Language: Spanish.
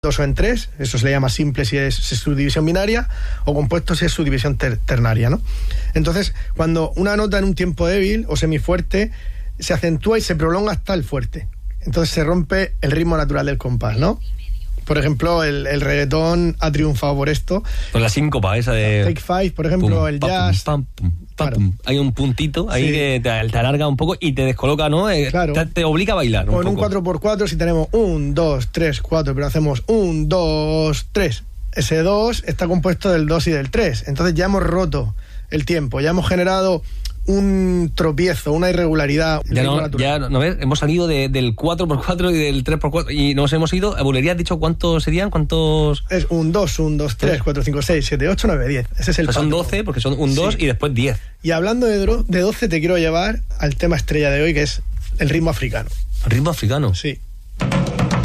2 o en 3, eso se le llama simple si es subdivisión binaria, o compuesto si es subdivisión ternaria, ¿no? Entonces, cuando una nota en un tiempo débil o semifuerte se acentúa y se prolonga hasta el fuerte, entonces se rompe el ritmo natural del compás, ¿no? Por ejemplo, el reggaetón ha triunfado por esto. Con la síncopa esa de... Take Five, por ejemplo, pum, el pa, jazz... Pum, pum, claro. Hay un puntito ahí que te alarga un poco y te descoloca, ¿no? Claro. Te obliga a bailar o en un 4x4, si tenemos 1, 2, 3, 4, pero hacemos 1, 2, 3. Ese 2 está compuesto del 2 y del 3. Entonces ya hemos roto el tiempo, ya hemos generado un tropiezo, una irregularidad. Ya no ves, hemos salido del 4x4 y del 3x4 y nos hemos ido. ¿A bulería has dicho cuántos serían? ¿Cuántos? Es 1, 2, 1, 2, 3, 4, 5, 6, 7, 8, 9, 10. Ese es el son 12, porque son 1, 2 y después 10. Y hablando de 12, te quiero llevar al tema estrella de hoy, que es el ritmo africano. ¿El ritmo africano? Sí.